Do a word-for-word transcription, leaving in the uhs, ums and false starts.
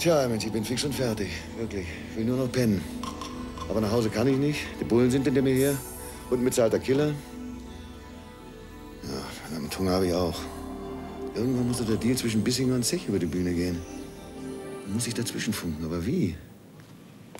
Tja, Mensch, ich bin fix und fertig. Wirklich. Ich will nur noch pennen. Aber nach Hause kann ich nicht. Die Bullen sind hinter mir her. Und ein bezahlter Killer. Ja, verdammt, Hunger habe ich auch. Irgendwann muss doch der Deal zwischen Bissinger und Zech über die Bühne gehen. Dann muss ich dazwischen funken, aber wie?